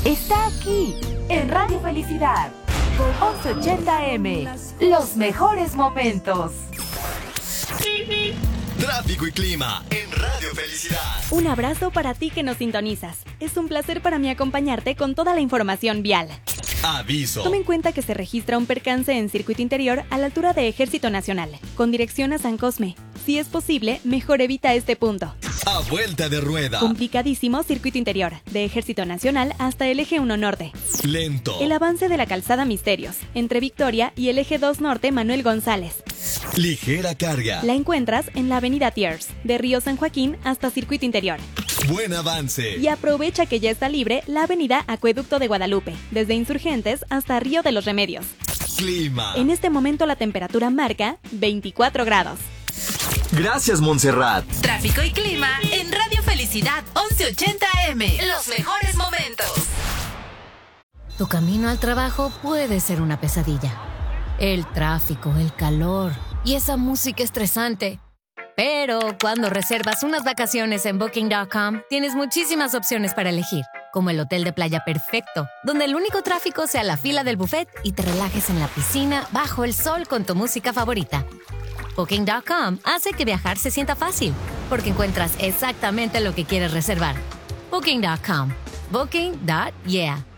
está aquí, en Radio Felicidad. 1180M, los mejores momentos. Tráfico y clima en Radio Felicidad. Un abrazo para ti que nos sintonizas. Es un placer para mí acompañarte con toda la información vial. Aviso. Toma en cuenta que se registra un percance en circuito interior a la altura de Ejército Nacional, con dirección a San Cosme. Si es posible, mejor evita este punto. A vuelta de rueda. Complicadísimo circuito interior, de Ejército Nacional hasta el Eje 1 Norte. Lento. El avance de la calzada Misterios, entre Victoria y el Eje 2 Norte Manuel González. Ligera carga. La encuentras en la avenida Thiers, de Río San Joaquín hasta circuito interior. Buen avance. Y aprovecha que ya está libre la avenida Acueducto de Guadalupe, desde Insurgentes hasta Río de los Remedios. Clima. En este momento la temperatura marca 24 grados. Gracias, Montserrat. Tráfico y clima en Radio Felicidad 1180M. Los mejores momentos. Tu camino al trabajo puede ser una pesadilla. El tráfico, el calor y esa música estresante. Pero cuando reservas unas vacaciones en Booking.com, tienes muchísimas opciones para elegir, como el hotel de playa perfecto, donde el único tráfico sea la fila del buffet y te relajes en la piscina bajo el sol con tu música favorita. Booking.com hace que viajar se sienta fácil, porque encuentras exactamente lo que quieres reservar. Booking.com. Booking.yeah.